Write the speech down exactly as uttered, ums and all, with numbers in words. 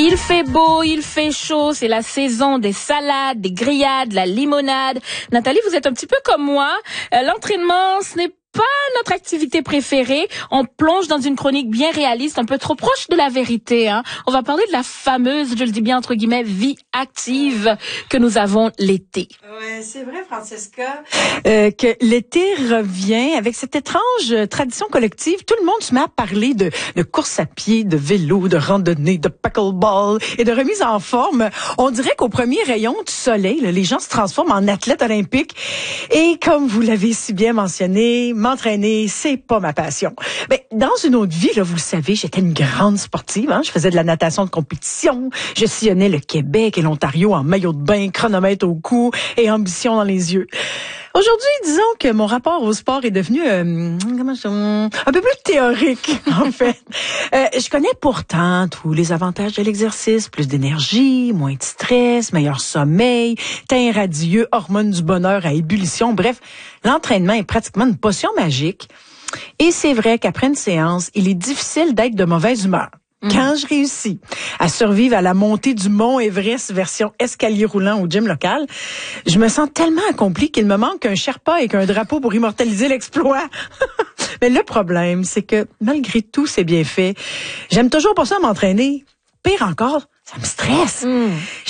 Il fait beau, il fait chaud, c'est la saison des salades, des grillades, la limonade. Nathalie, vous êtes un petit peu comme moi. Euh, l'entraînement, ce n'est pas notre activité préférée. On plonge dans une chronique bien réaliste, un peu trop proche de la vérité. Hein. On va parler de la fameuse, je le dis bien entre guillemets, vie active que nous avons l'été. Ouais, c'est vrai, Francesca, euh, que l'été revient avec cette étrange tradition collective. Tout le monde se met à parler de, de course à pied, de vélo, de randonnée, de pickleball et de remise en forme. On dirait qu'au premier rayon du soleil, là, les gens se transforment en athlètes olympiques. Et comme vous l'avez si bien mentionné, m'entraîner, c'est pas ma passion. Mais dans une autre vie, là, vous le savez, j'étais une grande sportive. Hein? Je faisais de la natation de compétition. Je sillonnais le Québec et l'Ontario en maillot de bain, chronomètre au cou et ambition dans les yeux. Aujourd'hui, disons que mon rapport au sport est devenu euh, comment je, un peu plus théorique, en fait. Euh, je connais pourtant tous les avantages de l'exercice, plus d'énergie, moins de stress, meilleur sommeil, teint radieux, hormones du bonheur à ébullition. Bref, l'entraînement est pratiquement une potion magique. Et c'est vrai qu'après une séance, il est difficile d'être de mauvaise humeur. Quand je réussis à survivre à la montée du mont Everest version escalier roulant au gym local, je me sens tellement accomplie qu'il me manque un Sherpa et qu'un drapeau pour immortaliser l'exploit. Mais le problème, c'est que malgré tous ces bienfaits, j'aime toujours pas ça m'entraîner. Pire encore, ça me stresse. Mm.